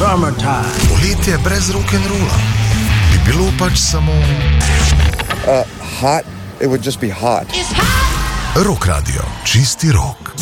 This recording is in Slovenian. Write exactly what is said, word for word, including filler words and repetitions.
summertime. Poletje brez rock'n'rolla bi bilo pač samo Uh, hot, it would just be hot. Rock Radio, čisti rock.